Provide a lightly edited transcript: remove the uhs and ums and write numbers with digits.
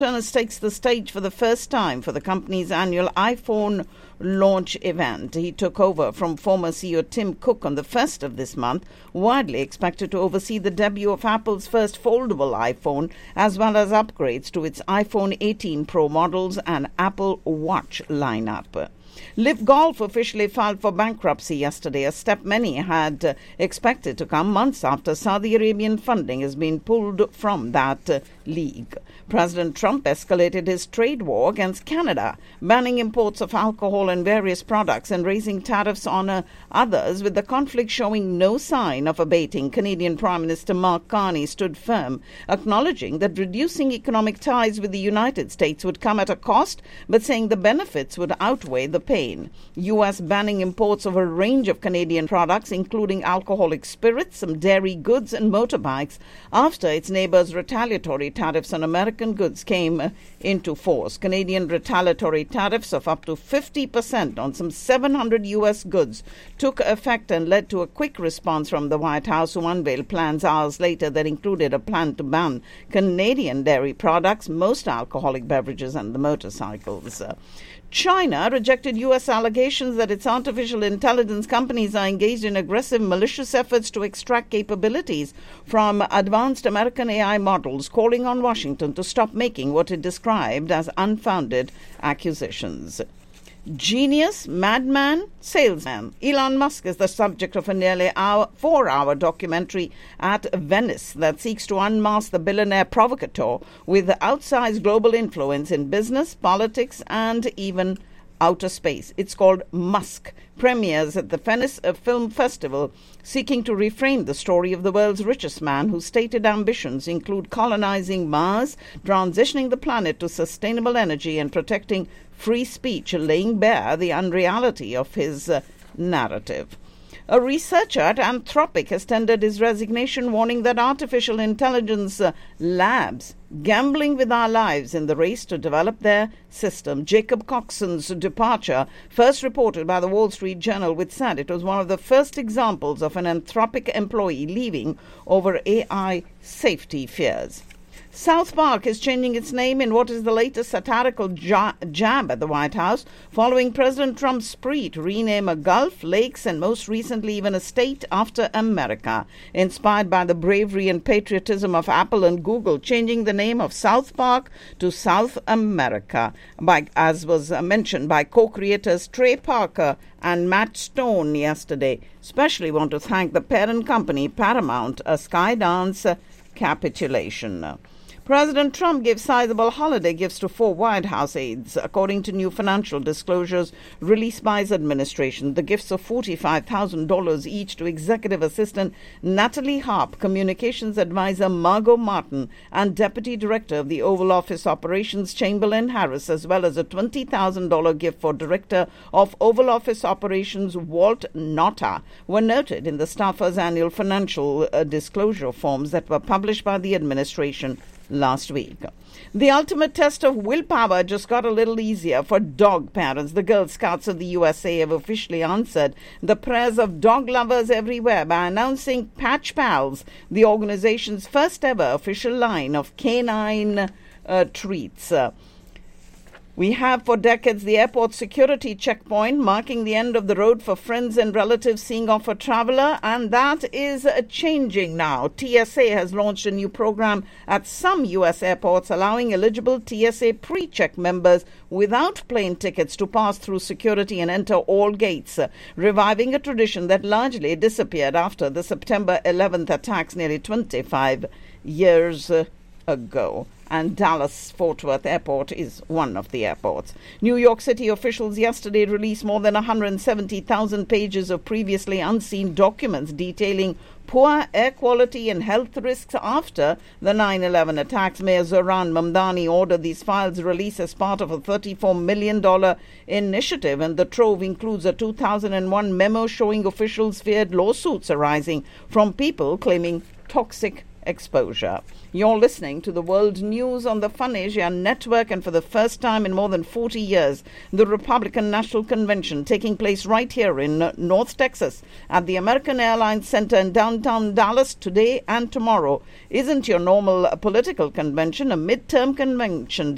takes the stage for the first time for the company's annual iPhone launch event. He took over from former CEO Tim Cook on the 1st of this month, widely expected to oversee the debut of Apple's first foldable iPhone, as well as upgrades to its iPhone 18 Pro models and Apple Watch lineup. Liv Golf officially filed for bankruptcy yesterday, a step many had expected to come months after Saudi Arabian funding has been pulled from that league. President Trump escalated his trade war against Canada, banning imports of alcohol and various products and raising tariffs on others, with the conflict showing no sign of abating. Canadian Prime Minister Mark Carney stood firm, acknowledging that reducing economic ties with the United States would come at a cost, but saying the benefits would outweigh the pain. U.S. banning imports of a range of Canadian products, including alcoholic spirits, some dairy goods and motorbikes, after its neighbours' retaliatory tariffs on American goods came into force. Canadian retaliatory tariffs of up to 50% on some 700 U.S. goods took effect and led to a quick response from the White House, who unveiled plans hours later that included a plan to ban Canadian dairy products, most alcoholic beverages and the motorcycles. China rejected U.S. allegations that its artificial intelligence companies are engaged in aggressive, malicious efforts to extract capabilities from advanced American AI models, calling on Washington to stop making what it described as unfounded accusations. Genius, madman, salesman. Elon Musk is the subject of a nearly 4-hour documentary at Venice that seeks to unmask the billionaire provocateur with outsized global influence in business, politics, and even outer space. It's called Musk. Premieres at the Venice Film Festival, seeking to reframe the story of the world's richest man, whose stated ambitions include colonizing Mars, transitioning the planet to sustainable energy, and protecting free speech, laying bare the unreality of his narrative. A researcher at Anthropic has tendered his resignation, warning that artificial intelligence labs gambling with our lives in the race to develop their system. Jacob Coxon's departure, first reported by the Wall Street Journal, which said it was one of the first examples of an Anthropic employee leaving over AI safety fears. South Park is changing its name in what is the latest satirical jab at the White House, following President Trump's spree to rename a gulf, lakes, and most recently even a state after America. Inspired by the bravery and patriotism of Apple and Google, changing the name of South Park to South America, as was mentioned by co-creators Trey Parker and Matt Stone yesterday. Especially want to thank the parent company Paramount, a Skydance capitulation. President Trump gave sizable holiday gifts to 4 White House aides, according to new financial disclosures released by his administration. The gifts of $45,000 each to Executive Assistant Natalie Harp, Communications Advisor Margot Martin, and Deputy Director of the Oval Office Operations Chamberlain Harris, as well as a $20,000 gift for Director of Oval Office Operations Walt Nauta, were noted in the staffers' annual financial disclosure forms that were published by the administration last week. The ultimate test of willpower just got a little easier for dog parents. The Girl Scouts of the USA have officially answered the prayers of dog lovers everywhere by announcing Patch Pals, the organization's first ever official line of canine treats. We have for decades the airport security checkpoint marking the end of the road for friends and relatives seeing off a traveler, and that is changing now. TSA has launched a new program at some U.S. airports allowing eligible TSA pre-check members without plane tickets to pass through security and enter all gates, reviving a tradition that largely disappeared after the September 11th attacks nearly 25 years ago. And Dallas-Fort Worth Airport is one of the airports. New York City officials yesterday released more than 170,000 pages of previously unseen documents detailing poor air quality and health risks after the 9/11 attacks. Mayor Zohran Mamdani ordered these files released as part of a $34 million initiative, and the trove includes a 2001 memo showing officials feared lawsuits arising from people claiming toxic exposure. You're listening to the World News on the Fun Asia Network, and for the first time in more than 40 years, the Republican National Convention taking place right here in North Texas at the American Airlines Center in downtown Dallas today and tomorrow isn't your normal political convention, a midterm convention